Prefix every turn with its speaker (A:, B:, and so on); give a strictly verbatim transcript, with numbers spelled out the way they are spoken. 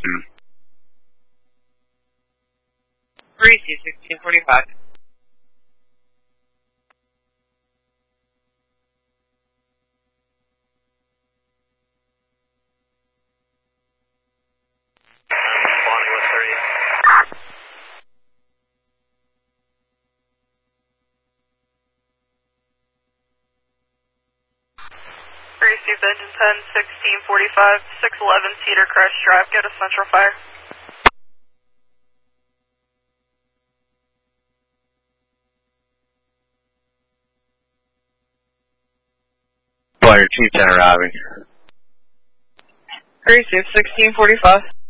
A: afternoon.
B: Greasy, sixteen forty-five.
C: Bonnie one thirty.
D: Greasy, engine ten, sixteen forty-five, six eleven Cedar Crest Drive, go to Central Fire.
A: Flyer two ten arriving.
B: Greasy, sixteen forty-five.